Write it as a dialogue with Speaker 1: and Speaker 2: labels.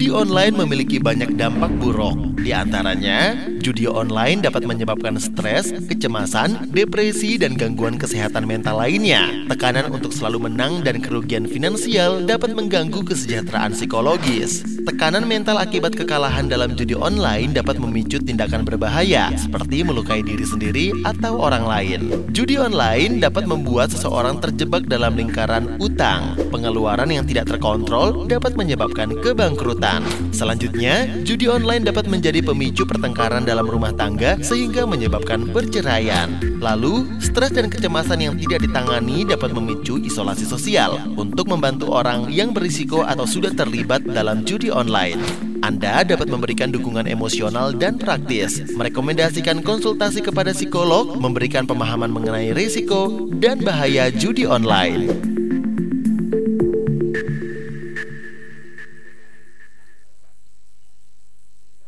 Speaker 1: Judi online memiliki banyak dampak buruk. Di antaranya, judi online dapat menyebabkan stres, kecemasan, depresi, dan gangguan kesehatan mental lainnya. Tekanan untuk selalu menang dan kerugian finansial dapat mengganggu kesejahteraan psikologis. Tekanan mental akibat kekalahan dalam judi online dapat memicu tindakan berbahaya, seperti melukai diri sendiri atau orang lain. Judi online dapat membuat seseorang terjebak dalam lingkaran utang. Pengeluaran yang tidak terkontrol dapat menyebabkan kebangkrutan. Selanjutnya, judi online dapat menjadi pemicu pertengkaran dalam rumah tangga sehingga menyebabkan perceraian. Lalu, stres dan kecemasan yang tidak ditangani dapat memicu isolasi sosial. Untuk membantu orang yang berisiko atau sudah terlibat dalam judi online, Anda dapat memberikan dukungan emosional dan praktis, merekomendasikan konsultasi kepada psikolog, memberikan pemahaman mengenai risiko dan bahaya judi online.